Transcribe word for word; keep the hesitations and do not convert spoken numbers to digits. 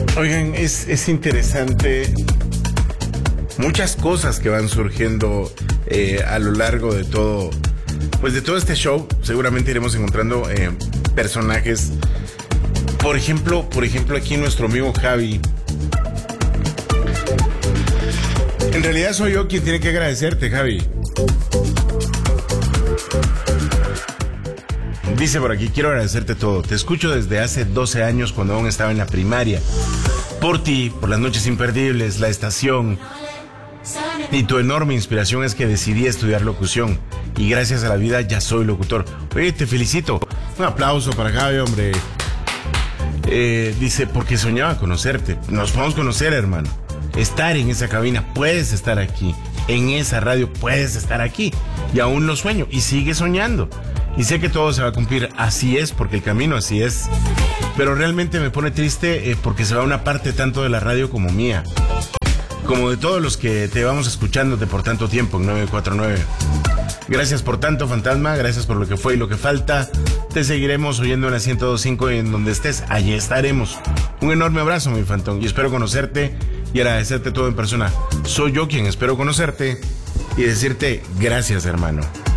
Oigan, es, es interesante muchas cosas que van surgiendo eh, a lo largo de todo, pues de todo este show. Seguramente iremos encontrando eh, personajes. Por ejemplo, por ejemplo, aquí nuestro amigo Javi. En realidad soy yo quien tiene que agradecerte, Javi. Dice por aquí, quiero agradecerte todo. Te escucho desde hace doce años cuando aún estaba en la primaria. Por ti, por las noches imperdibles, la estación. Y tu enorme inspiración es que decidí estudiar locución. Y gracias a la vida ya soy locutor. Oye, te felicito. Un aplauso para Javi, hombre. Eh, dice, porque soñaba conocerte. Nos podemos conocer, hermano. Estar en esa cabina, puedes estar aquí. En esa radio, puedes estar aquí. Y aún lo sueño. Y sigue soñando. Y sé que todo se va a cumplir, así es, porque el camino así es. Pero realmente me pone triste eh, porque se va una parte tanto de la radio como mía. Como de todos los que te vamos escuchándote por tanto tiempo en nueve cuatro nueve. Gracias por tanto, fantasma, gracias por lo que fue y lo que falta. Te seguiremos oyendo en la ciento dos punto cinco y en donde estés, allí estaremos. Un enorme abrazo, mi fantón, y espero conocerte y agradecerte todo en persona. Soy yo quien espero conocerte y decirte gracias, hermano.